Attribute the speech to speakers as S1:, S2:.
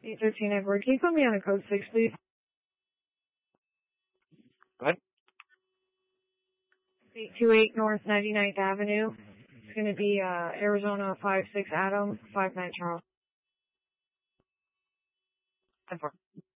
S1: 813 Edward. Can you put me on a code 6, please?
S2: What?
S1: 828 North 99th Avenue. It's going to be Arizona 56 Adam, 59 Charles.
S2: 10-4.